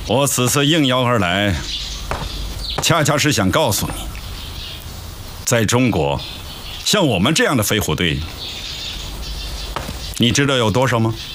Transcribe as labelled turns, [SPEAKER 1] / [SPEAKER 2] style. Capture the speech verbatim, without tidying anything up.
[SPEAKER 1] 我此次应邀而来，恰恰是想告诉你，在中国，像我们这样的飞虎队，你知道有多少吗？